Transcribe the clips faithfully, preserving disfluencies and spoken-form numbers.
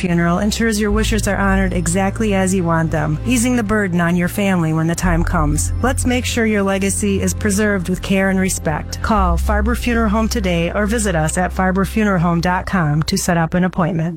Funeral ensures your wishes are honored exactly as you want them, easing the burden on your family when the time comes. Let's make sure your legacy is preserved with care and respect. Call Farber Funeral Home today or visit us at farber funeral home dot com to set up an appointment.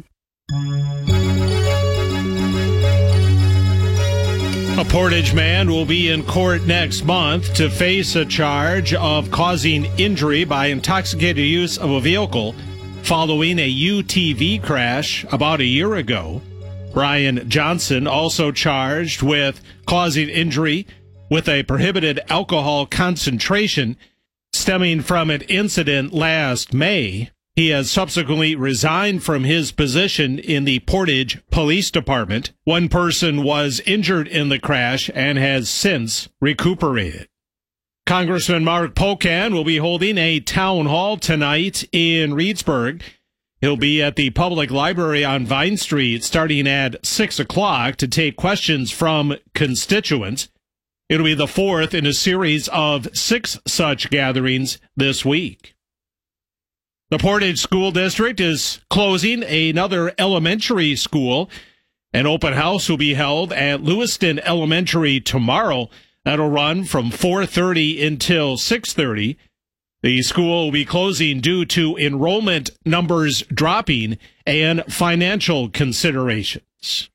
A Portage man will be in court next month to face a charge of causing injury by intoxicated use of a vehicle following a U T V crash about a year ago. Brian Johnson also charged with causing injury with a prohibited alcohol concentration stemming from an incident last May. He has subsequently resigned from his position in the Portage Police Department. One person was injured in the crash and has since recuperated. Congressman Mark Pocan will be holding a town hall tonight in Reedsburg. He'll be at the Public Library on Vine Street starting at six o'clock to take questions from constituents. It'll be the fourth in a series of six such gatherings this week. The Portage School District is closing another elementary school. An open house will be held at Lewiston Elementary tomorrow. That'll run from four thirty until six thirty. The school will be closing due to enrollment numbers dropping and financial considerations.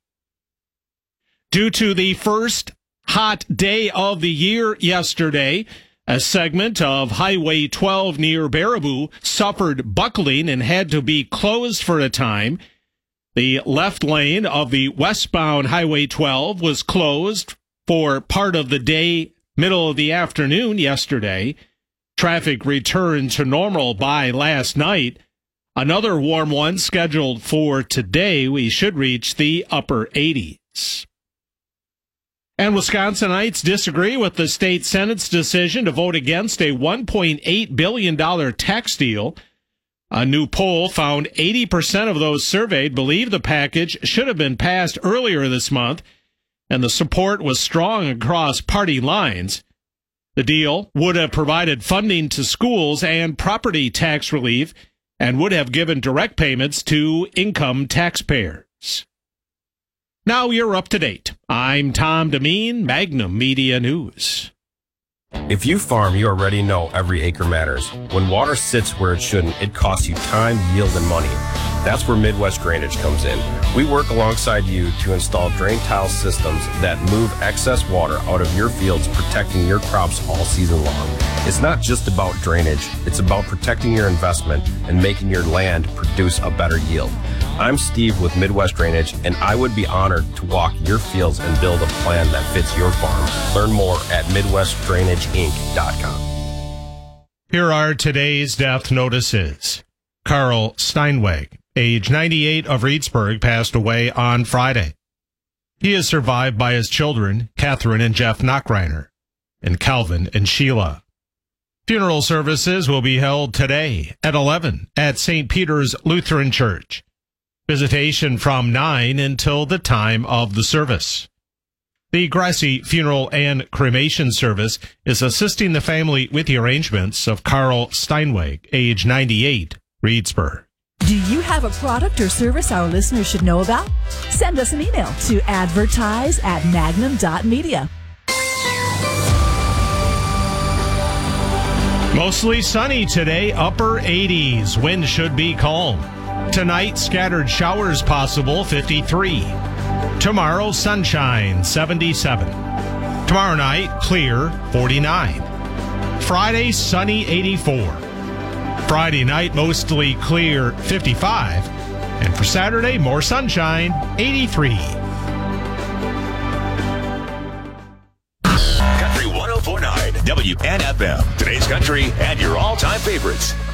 Due to the first hot day of the year yesterday, a segment of Highway twelve near Baraboo suffered buckling and had to be closed for a time. The left lane of the westbound Highway twelve was closed for part of the day, middle of the afternoon yesterday. Traffic returned to normal by last night. Another warm one scheduled for today. We should reach the upper eighties. And Wisconsinites disagree with the state Senate's decision to vote against a one point eight billion dollars tax deal. A new poll found eighty percent of those surveyed believe the package should have been passed earlier this month, and the support was strong across party lines. The deal would have provided funding to schools and property tax relief and would have given direct payments to income taxpayers. Now you're up to date. I'm Tom Demeen, Magnum Media News. If you farm, you already know every acre matters. When water sits where it shouldn't, it costs you time, yield, and money. That's where Midwest Drainage comes in. We work alongside you to install drain tile systems that move excess water out of your fields, protecting your crops all season long. It's not just about drainage. It's about protecting your investment and making your land produce a better yield. I'm Steve with Midwest Drainage, and I would be honored to walk your fields and build a plan that fits your farm. Learn more at midwest drainage inc dot com. Here are today's death notices. Carl Steinweg, age ninety-eight, of Reedsburg, passed away on Friday. He is survived by his children, Catherine and Jeff Knockreiner, and Calvin and Sheila. Funeral services will be held today at eleven at Saint Peter's Lutheran Church. Visitation from nine until the time of the service. The Grassy Funeral and Cremation Service is assisting the family with the arrangements of Carl Steinweg, age ninety-eight, Reedsburg. Do you have a product or service our listeners should know about? Send us an email to advertise at magnum dot media. Mostly sunny today, upper eighties. Wind should be calm. Tonight, scattered showers possible, fifty-three. Tomorrow, sunshine, seventy-seven. Tomorrow night, clear, forty-nine. Friday, sunny, eighty-four. Friday night, mostly clear, fifty-five. And for Saturday, more sunshine, eighty-three. Country one oh four point nine W N F M. Today's country and your all-time favorites.